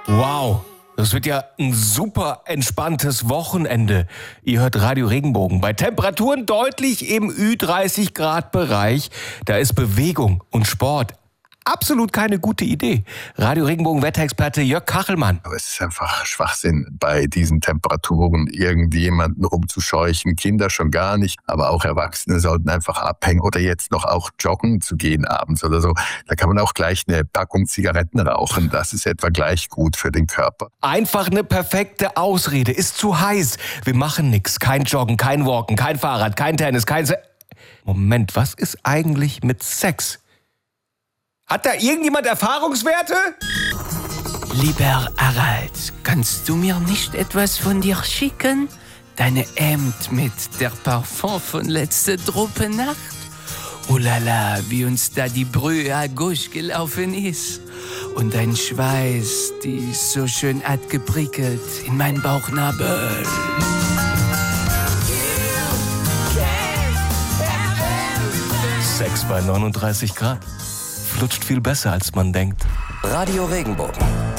Wow, das wird ja ein super entspanntes Wochenende. Ihr hört Radio Regenbogen. Bei Temperaturen deutlich im Ü30-Grad-Bereich, da ist Bewegung und Sport absolut keine gute Idee. Radio Regenbogen Wetterexperte Jörg Kachelmann. Aber es ist einfach Schwachsinn, bei diesen Temperaturen irgendjemanden rumzuscheuchen. Kinder schon gar nicht, aber auch Erwachsene sollten einfach abhängen oder jetzt noch auch joggen zu gehen abends oder so. Da kann man auch gleich eine Packung Zigaretten rauchen. Das ist etwa gleich gut für den Körper. Einfach eine perfekte Ausrede. Ist zu heiß. Wir machen nichts. Kein Joggen, kein Walken, kein Fahrrad, kein Tennis, Moment, was ist eigentlich mit Sex? Hat da irgendjemand Erfahrungswerte? Lieber Harald, kannst du mir nicht etwas von dir schicken? Deine Hemd mit der Parfum von letzter Nacht? Oh la la, wie uns da die Brühe à gauche gelaufen ist. Und dein Schweiß, die so schön hat geprickelt in mein Bauchnabel. Sex bei 39 Grad. Flutscht viel besser, als man denkt. Radio Regenbogen.